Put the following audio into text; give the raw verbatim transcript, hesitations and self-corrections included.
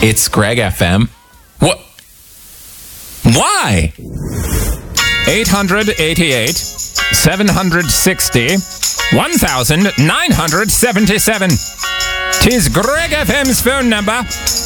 It's Greg F M. What? Why? eight eighty-eight, seven sixty, nineteen seventy-seven. Tis Greg F M's phone number.